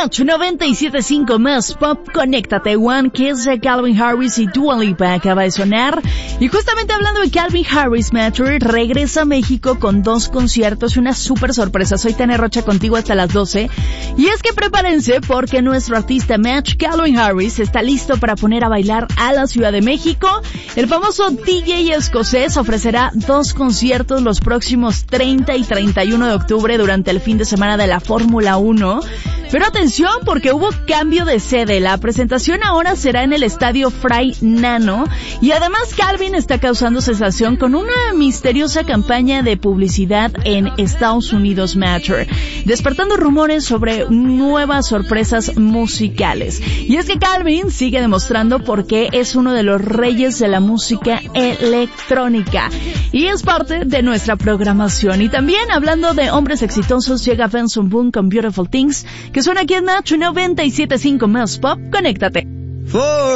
Match 97.5 más Pop, conéctate. One Kiss de Calvin Harris y Dua Lipa acaba de sonar. Y justamente hablando de Calvin Harris, Matthew regresa a México con 2 conciertos y una súper sorpresa. Soy Tania Rocha contigo hasta las 12. Y es que prepárense porque nuestro artista Match, Calvin Harris, está listo para poner a bailar a la Ciudad de México. El famoso DJ escocés ofrecerá 2 conciertos los próximos 30 y 31 de octubre durante el fin de semana de la Fórmula 1. Pero atención porque hubo cambio de sede. La presentación ahora será en el estadio Fray Nano. Y además Calvin está causando sensación con una misteriosa campaña de publicidad en Estados Unidos, Matter, despertando rumores sobre nuevas sorpresas musicales. Y es que Calvin sigue demostrando por qué es uno de los reyes de la música electrónica. Y es parte de nuestra programación. Y también hablando de hombres exitosos, llega Benson Boone con Beautiful Things, que suena aquí en Match 97.5 más Pop. Conéctate.